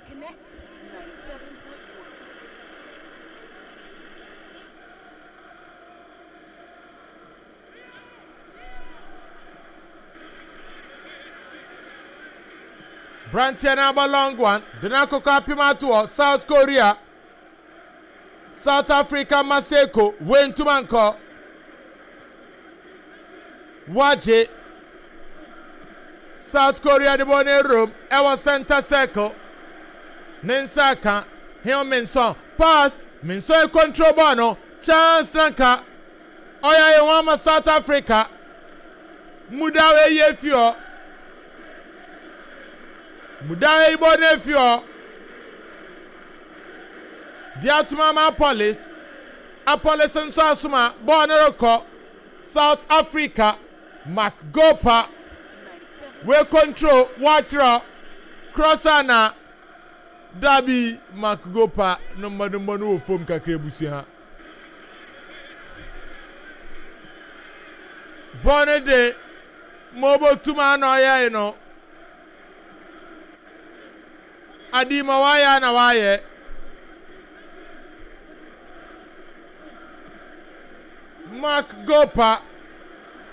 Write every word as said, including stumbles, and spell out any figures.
Connect ninety-seven point one. Brantiana long one. Denako Kapimatuo, South Korea. South Africa Maseko. Wentumanko. Waje. South Korea the Bonnet Room. Our center circle. Nensaka. Hill Minson. Pass. Minson control bono. Chance Lanka. Oya Yewama South Africa. Mudawe Yefio. Mudawe Ibonefio. Diatumama Police. Apolis and Sasuma. Boneroko. South Africa. McGopa. We control. Watra. Crossana. Dabi McGopa. Number the manu from Kakrebusia. Bonede. Mobile Tumano ya you know. Adima waya na waye. Mark Gopa.